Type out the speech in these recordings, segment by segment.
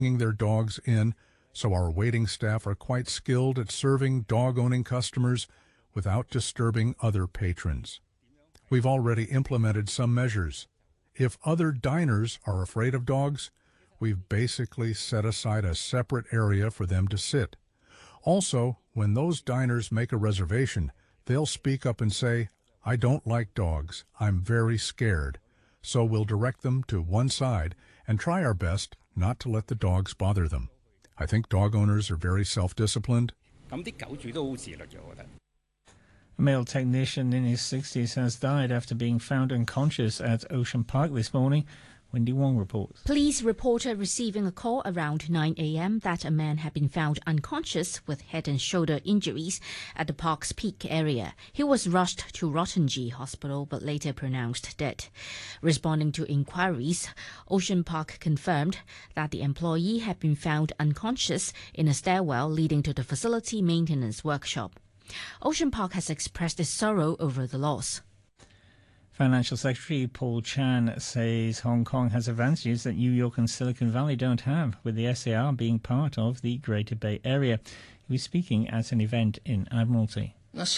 bringing their dogs in, so our waiting staff are quite skilled at serving dog-owning customers without disturbing other patrons. We've already implemented some measures. If other diners are afraid of dogs, we've basically set aside a separate area for them to sit. Also, when those diners make a reservation, they'll speak up and say, "I don't like dogs. I'm very scared." So we'll direct them to one side and try our best not to let the dogs bother them. I think dog owners are very self-disciplined. A male technician in his 60s has died after being found unconscious at Ocean Park this morning. Wendy Wong reports. Police reported receiving a call around 9 a.m. that a man had been found unconscious with head and shoulder injuries at the park's peak area. He was rushed to Rottenji Hospital but later pronounced dead. Responding to inquiries, Ocean Park confirmed that the employee had been found unconscious in a stairwell leading to the facility maintenance workshop. Ocean Park has expressed its sorrow over the loss. Financial Secretary Paul Chan says Hong Kong has advantages that New York and Silicon Valley don't have, with the SAR being part of the Greater Bay Area. He was speaking at an event in Admiralty.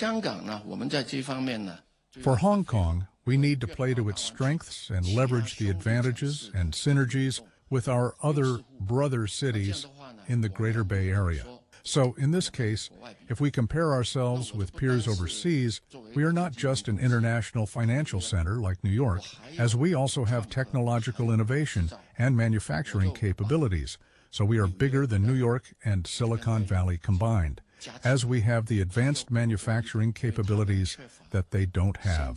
For Hong Kong, we need to play to its strengths and leverage the advantages and synergies with our other brother cities in the Greater Bay Area. So, in this case, if we compare ourselves with peers overseas, we are not just an international financial center like New York, as we also have technological innovation and manufacturing capabilities. So we are bigger than New York and Silicon Valley combined, as we have the advanced manufacturing capabilities that they don't have.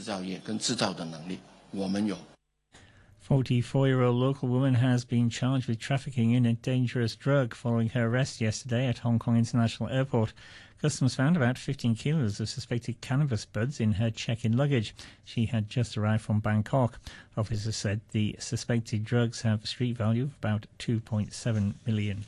44-year-old local woman has been charged with trafficking in a dangerous drug following her arrest yesterday at Hong Kong International Airport. Customs found about 15 kilos of suspected cannabis buds in her check-in luggage. She had just arrived from Bangkok. Officers said the suspected drugs have a street value of about $2.7 million.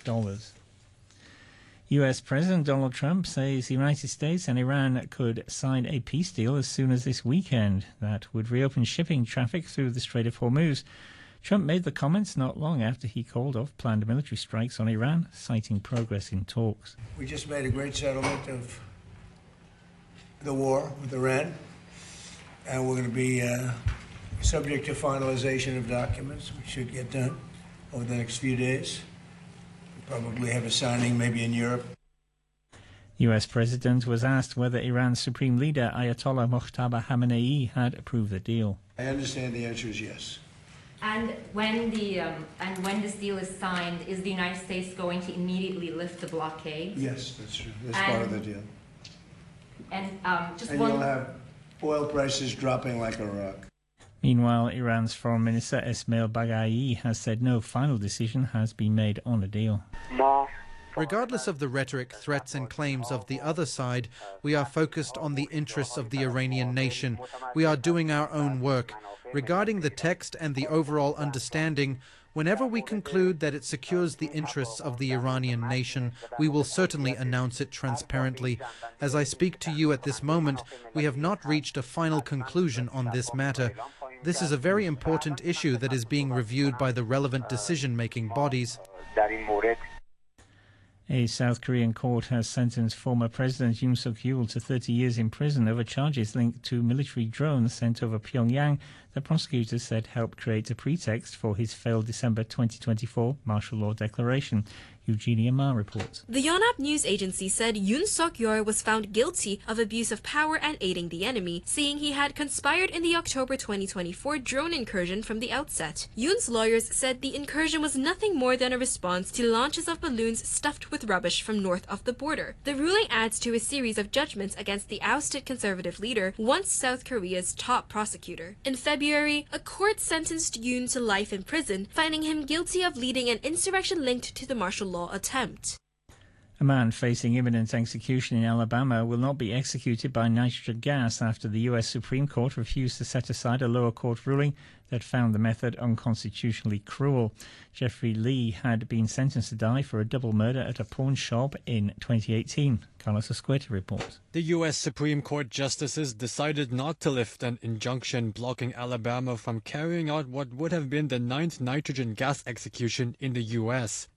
US President Donald Trump says the United States and Iran could sign a peace deal as soon as this weekend that would reopen shipping traffic through the Strait of Hormuz. Trump made the comments not long after he called off planned military strikes on Iran, citing progress in talks. We just made a great settlement of the war with Iran, and we're going to be subject to finalization of documents, which should get done over the next few days. Probably have a signing maybe in Europe. US President was asked whether Iran's Supreme Leader Ayatollah Mojtaba Khamenei had approved the deal. I understand the answer is yes. And when this deal is signed, is the United States going to immediately lift the blockade? Yes, that's true. That's part of the deal. And you'll have oil prices dropping like a rock. Meanwhile, Iran's Foreign Minister Esmail Baghaei has said no final decision has been made on the deal. Regardless of the rhetoric, threats and claims of the other side, we are focused on the interests of the Iranian nation. We are doing our own work. Regarding the text and the overall understanding, whenever we conclude that it secures the interests of the Iranian nation, we will certainly announce it transparently. As I speak to you at this moment, we have not reached a final conclusion on this matter. This is a very important issue that is being reviewed by the relevant decision-making bodies. A South Korean court has sentenced former President Yoon Suk-yeol to 30 years in prison over charges linked to military drones sent over Pyongyang that prosecutors said helped create a pretext for his failed December 2024 martial law declaration. Eugenia Ma reports. The Yonhap news agency said Yoon Suk-yeol was found guilty of abuse of power and aiding the enemy, saying he had conspired in the October 2024 drone incursion from the outset. Yoon's lawyers said the incursion was nothing more than a response to launches of balloons stuffed with rubbish from north of the border. The ruling adds to a series of judgments against the ousted conservative leader, once South Korea's top prosecutor. In February, a court sentenced Yoon to life in prison, finding him guilty of leading an insurrection linked to the martial law attempt. A man facing imminent execution in Alabama will not be executed by nitrogen gas after the U.S. Supreme Court refused to set aside a lower court ruling that found the method unconstitutionally cruel. Jeffrey Lee had been sentenced to die for a double murder at a pawn shop in 2018. Carlos Escueta reports. The U.S. Supreme Court justices decided not to lift an injunction blocking Alabama from carrying out what would have been the 9th nitrogen gas execution in the U.S.